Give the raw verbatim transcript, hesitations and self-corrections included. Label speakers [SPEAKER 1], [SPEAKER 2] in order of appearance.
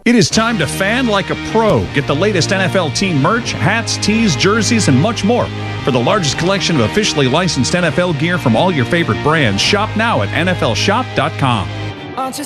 [SPEAKER 1] It is time to fan like a pro. Get the latest N F L team merch, hats, tees, jerseys, and much more. For the largest collection of officially licensed N F L gear from all your favorite brands, shop now at N F L shop dot com.